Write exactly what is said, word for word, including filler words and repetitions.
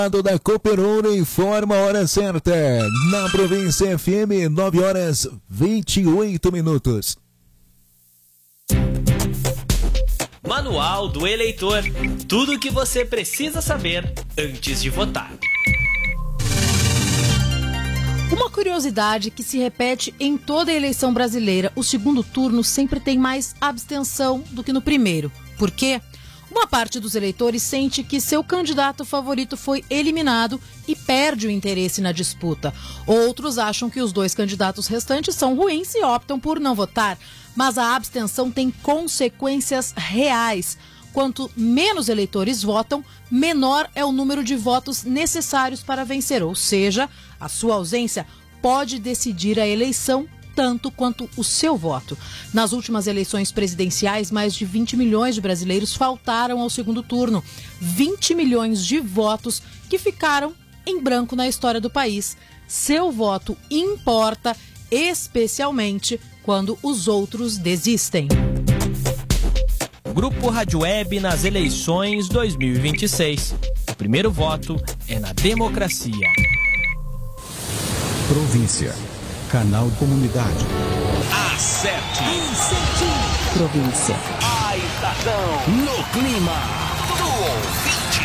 Da Cooper Ouro informa a hora certa. Na Província F M, nove horas vinte e oito minutos. Manual do Eleitor. Tudo o que você precisa saber antes de votar. Uma curiosidade que se repete em toda a eleição brasileira: o segundo turno sempre tem mais abstenção do que no primeiro. Por quê? Uma parte dos eleitores sente que seu candidato favorito foi eliminado e perde o interesse na disputa. Outros acham que os dois candidatos restantes são ruins e optam por não votar. Mas a abstenção tem consequências reais. Quanto menos eleitores votam, menor é o número de votos necessários para vencer. Ou seja, a sua ausência pode decidir a eleição tanto quanto o seu voto. Nas últimas eleições presidenciais, mais de vinte milhões de brasileiros faltaram ao segundo turno. vinte milhões de votos que ficaram em branco na história do país. Seu voto importa, especialmente quando os outros desistem. Grupo Rádio Web nas eleições dois mil e vinte e seis. O primeiro voto é na democracia. Província. Canal Comunidade. Acerte. Província. A estação no clima do ouvinte.